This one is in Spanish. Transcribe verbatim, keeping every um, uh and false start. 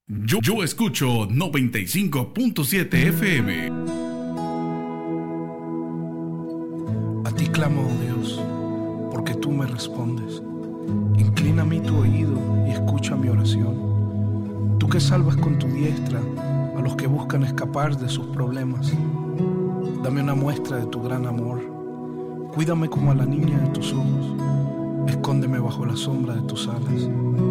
Yo, yo escucho noventa y cinco punto siete F M. A ti clamo, oh Dios, porque tú me respondes. Inclina a mí tu oído y escucha mi oración. Tú que salvas con tu diestra a los que buscan escapar de sus problemas. Dame una muestra de tu gran amor. Cuídame como a la niña de tus ojos. Escóndeme bajo la sombra de tus alas.